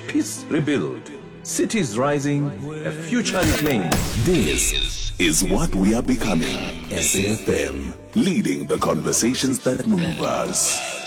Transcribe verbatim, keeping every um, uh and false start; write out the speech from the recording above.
peace rebuilt, cities rising, a future reclaimed. This is what we are becoming. S A F M, leading the conversations that move us.